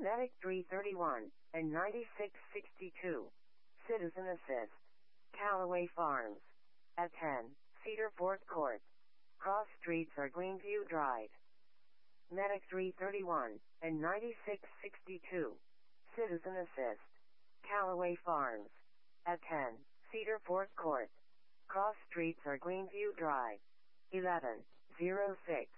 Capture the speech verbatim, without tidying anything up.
Medic three thirty-one and ninety-six sixty-two. Citizen Assist. Callaway Farms. At ten, Cedar Fort Court. Cross streets are Greenview Drive. Medic three thirty-one and ninety-six sixty-two. Citizen Assist. Callaway Farms. At ten, Cedar Fort Court. Cross streets are Greenview Drive. eleven oh six.